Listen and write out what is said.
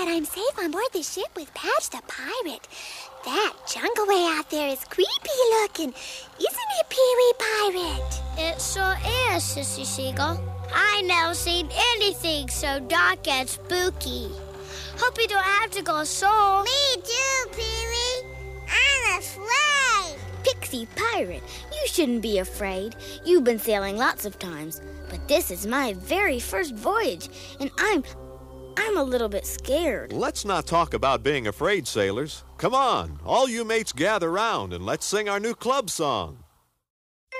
that I'm safe on board the ship with Patch the pirate. That jungle way out there is creepy looking. Isn't it, Pee-wee Pirate? It sure is, Sissy Seagull. I never seen anything so dark and spooky. Hope you don't have to go ashore. Me too, Pee-wee. I'm afraid. Pixie Pirate, you shouldn't be afraid. You've been sailing lots of times, but this is my very first voyage, and I'm a little bit scared. Let's not talk about being afraid, sailors. Come on, all you mates gather round and let's sing our new club song.